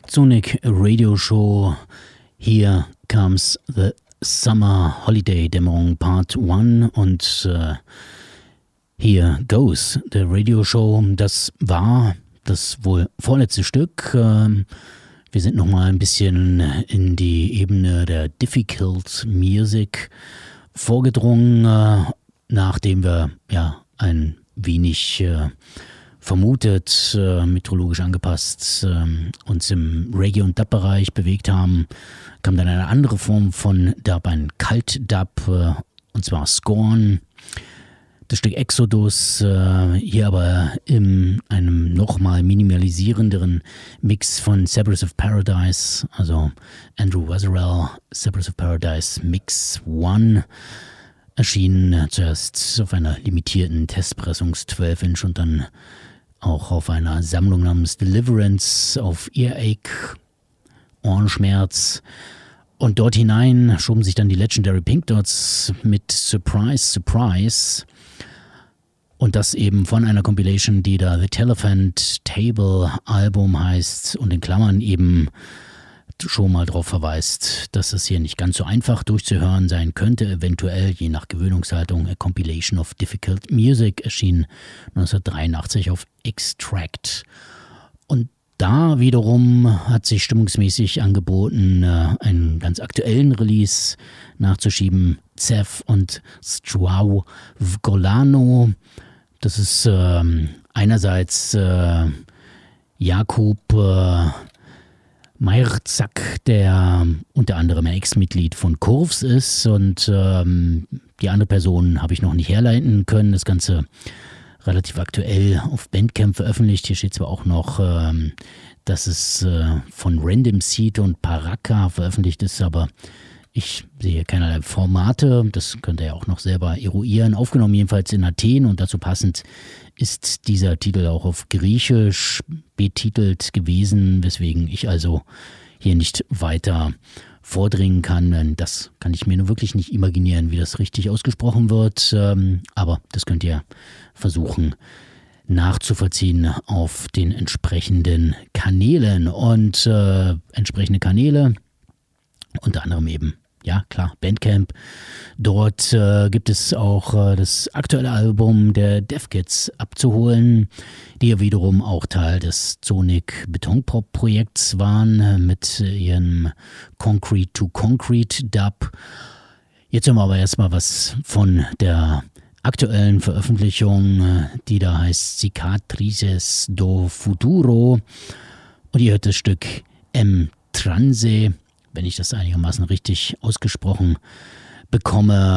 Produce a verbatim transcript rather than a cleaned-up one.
Sonic Radio Show. Here comes the Summer Holiday Dämmerung Part one und äh, here goes the Radio Show. Das war das wohl vorletzte Stück. Ähm, wir sind nochmal ein bisschen in die Ebene der Difficult Music vorgedrungen, äh, nachdem wir ja ein wenig äh, vermutet, äh, meteorologisch angepasst, äh, uns im Reggae- und Dub-Bereich bewegt haben, kam dann eine andere Form von Dub, ein Kalt-Dub, äh, und zwar Scorn. Das Stück Exodus, äh, hier aber in einem nochmal minimalisierenderen Mix von Cypress of Paradise, also Andrew Weatherall, Cypress of Paradise Mix One, erschienen zuerst auf einer limitierten Testpressungs zwölf Inch und dann auch auf einer Sammlung namens Deliverance auf Earache, Ohrenschmerz. Und dort hinein schoben sich dann die Legendary Pink Dots mit Surprise, Surprise. Und das eben von einer Compilation, die da The Telephant Table Album heißt und in Klammern eben schon mal darauf verweist, dass es hier nicht ganz so einfach durchzuhören sein könnte, eventuell je nach Gewöhnungshaltung. A Compilation of Difficult Music erschien neunzehnhundertdreiundachtzig auf Extract. Und da wiederum hat sich stimmungsmäßig angeboten, einen ganz aktuellen Release nachzuschieben. Zev und Strau Golano. Das ist äh, einerseits äh, Jakub äh, Meyerzack, der unter anderem ein Ex-Mitglied von Kurvs ist, und ähm, die andere Person habe ich noch nicht herleiten können. Das Ganze relativ aktuell auf Bandcamp veröffentlicht. Hier steht zwar auch noch, ähm, dass es äh, von Random Seed und Paraka veröffentlicht ist, aber ich sehe keinerlei Formate. Das könnt ihr ja auch noch selber eruieren. Aufgenommen jedenfalls in Athen, und dazu passend ist dieser Titel auch auf Griechisch betitelt gewesen, weswegen ich also hier nicht weiter vordringen kann. Denn das kann ich mir nur wirklich nicht imaginieren, wie das richtig ausgesprochen wird. Aber das könnt ihr versuchen nachzuvollziehen auf den entsprechenden Kanälen. Und äh, entsprechende Kanäle, unter anderem eben, ja klar, Bandcamp. Dort äh, gibt es auch äh, das aktuelle Album der Dev Kids abzuholen, die ja wiederum auch Teil des Sonic Betonpop Projekts waren, äh, mit ihrem Concrete to Concrete Dub. Jetzt hören wir aber erstmal was von der aktuellen Veröffentlichung, äh, die da heißt Cicatrices do Futuro. Und ihr hört das Stück M Transe, wenn ich das einigermaßen richtig ausgesprochen bekomme.